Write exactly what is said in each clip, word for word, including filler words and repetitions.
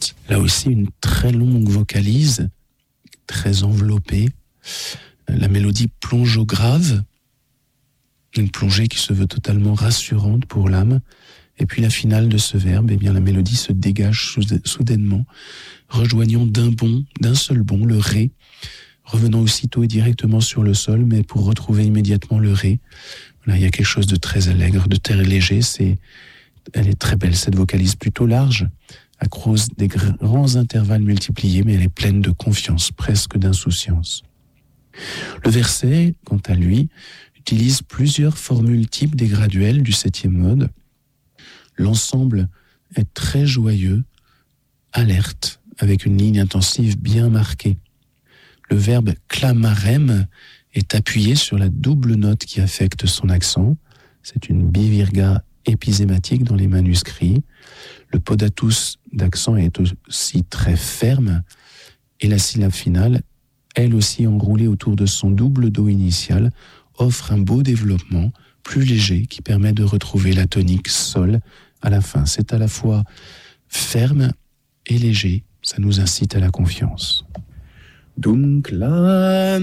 suite. Là aussi, une très longue vocalise, très enveloppée. La mélodie plonge au grave, une plongée qui se veut totalement rassurante pour l'âme. Et puis la finale de ce verbe, eh bien la mélodie se dégage soudainement, rejoignant d'un bond, d'un seul bond, le ré, revenant aussitôt et directement sur le sol, mais pour retrouver immédiatement le ré. Voilà, il y a quelque chose de très allègre, de très léger. C'est, elle est très belle, cette vocalise plutôt large, à cause des grands intervalles multipliés, mais elle est pleine de confiance, presque d'insouciance. Le verset, quant à lui, utilise plusieurs formules types des graduels du septième mode. L'ensemble est très joyeux, alerte, avec une ligne intensive bien marquée. Le verbe clamarem est appuyé sur la double note qui affecte son accent. C'est une bivirga épisématique dans les manuscrits. Le podatus d'accent est aussi très ferme et la syllabe finale, elle aussi enroulée autour de son double do initial, offre un beau développement plus léger qui permet de retrouver la tonique sol à la fin. C'est à la fois ferme et léger, ça nous incite à la confiance. Donc la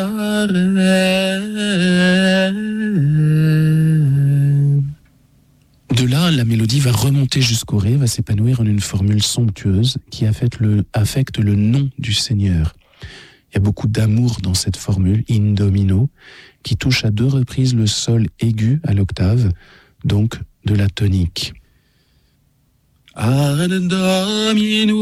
marraine. De là, la mélodie va remonter jusqu'au ré, va s'épanouir en une formule somptueuse qui affecte le, affecte le nom du Seigneur. Il y a beaucoup d'amour dans cette formule, in domino, qui touche à deux reprises le sol aigu à l'octave, donc de la tonique. Ad domino.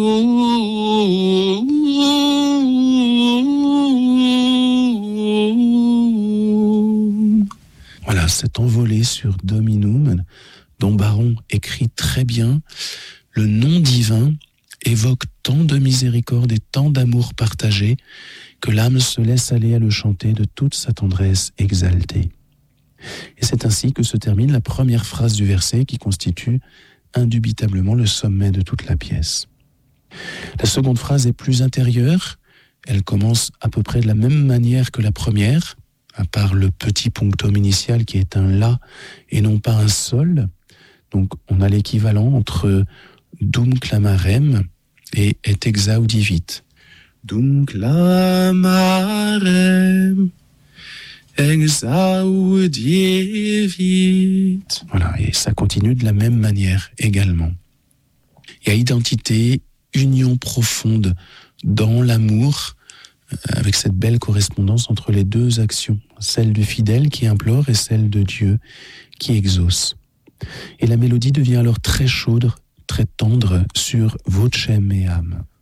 Voilà, cet envolé sur Dominum, dont Baron écrit très bien, le nom divin évoque tant de miséricorde et tant d'amour partagé que l'âme se laisse aller à le chanter de toute sa tendresse exaltée. Et c'est ainsi que se termine la première phrase du verset qui constitue indubitablement le sommet de toute la pièce. La seconde phrase est plus intérieure, elle commence à peu près de la même manière que la première, à part le petit punctum initial qui est un La et non pas un Sol. Donc on a l'équivalent entre Dum clamarem et Et exaudivit. Dum clamarem exaudivit. Voilà, et ça continue de la même manière également. Il y a identité, union profonde dans l'amour, avec cette belle correspondance entre les deux actions, celle du fidèle qui implore et celle de Dieu qui exauce. Et la mélodie devient alors très chaude, très tendre sur Vocem meam.